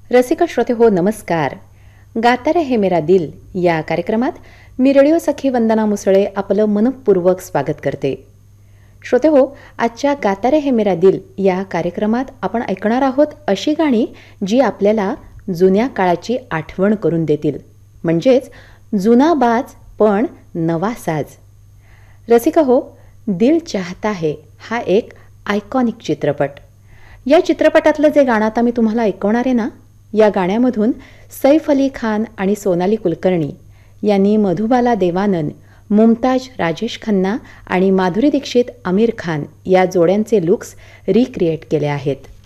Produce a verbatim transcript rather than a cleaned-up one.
रसिक श्रोते हो नमस्कार. गाता रे हे मेरा दिल या कार्यक्रमात मी रेडिओ सखी वंदना मुसळे आपलं मनपूर्वक स्वागत करते. श्रोते हो, आजच्या गाता रे हे मेरा दिल या कार्यक्रमात आपण ऐकणार आहोत अशी गाणी जी आपल्याला जुन्या काळाची आठवण करून देतील, म्हणजेच जुना बाज पण नवा साज. रसिका हो, दिल चाहता है हा एक आयकॉनिक चित्रपट. या चित्रपटातलं जे गाणं आता मी तुम्हाला ऐकवणार आहे ना, या गाण्यामधून सैफ अली खान आणि सोनाली कुलकर्णी यांनी मधुबाला देवानंद, मुमताज राजेश खन्ना आणि माधुरी दीक्षित आमिर खान या जोड्यांचे लुक्स रिक्रिएट केले आहेत.